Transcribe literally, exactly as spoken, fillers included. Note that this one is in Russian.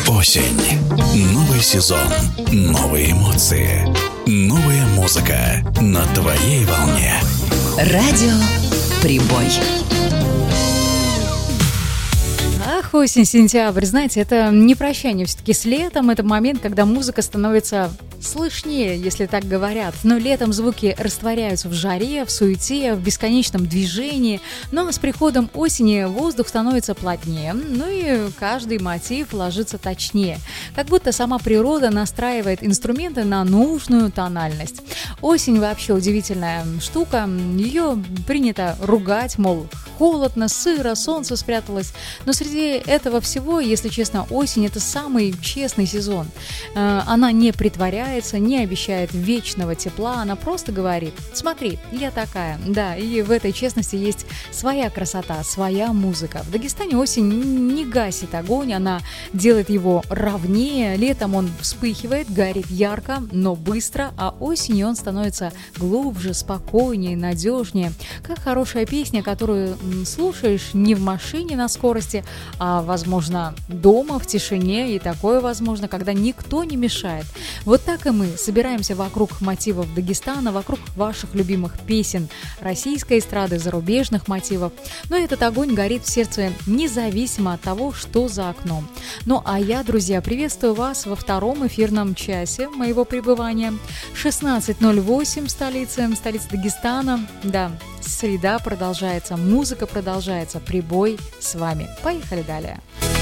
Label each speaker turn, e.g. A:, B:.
A: Осень. Новый сезон. Новые эмоции. Новая музыка на твоей волне.
B: Радио Прибой.
C: Ах, осень, сентябрь, знаете, это не прощание все-таки с летом, это момент, когда музыка становится слышнее, если так говорят. Но летом звуки растворяются в жаре, в суете, в бесконечном движении. Но с приходом осени воздух становится плотнее, ну и каждый мотив ложится точнее. Как будто сама природа настраивает инструменты на нужную тональность. Осень вообще удивительная штука. Ее принято ругать, мол, холодно, сыро, солнце спряталось. Но среди этого всего, если честно, осень – это самый честный сезон. Она не притворяется, не обещает вечного тепла, она просто говорит: смотри, я такая. Да, и в этой честности есть своя красота, своя музыка. В Дагестане осень не гасит огонь, она делает его ровнее. Летом он вспыхивает, горит ярко, но быстро, а осенью он становится глубже, спокойнее, надежнее. Как хорошая песня, которую слушаешь не в машине на скорости, а, возможно, дома, в тишине, и такое возможно, когда никто не мешает. Вот так и мы собираемся вокруг мотивов Дагестана, вокруг ваших любимых песен российской эстрады, зарубежных мотивов. Но этот огонь горит в сердце независимо от того, что за окном. Ну а я, друзья, приветствую вас во втором эфирном часе моего пребывания. шестнадцать ноль восемь столица, столица Дагестана. Да, среда продолжается, музыка продолжается, прибой с вами. Поехали далее.